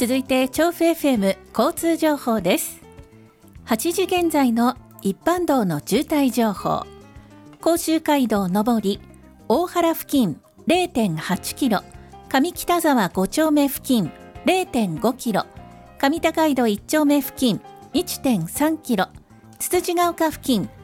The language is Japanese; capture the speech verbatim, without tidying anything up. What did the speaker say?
続いて調布 エフエム 交通情報です。はちじ現在の一般道の渋滞情報。甲州街道上り大原付近 れいてんはちキロ、上北沢ご丁目付近 れいてんごキロ、上高井戸いち丁目付近 いってんさんキロ、つつじが丘付近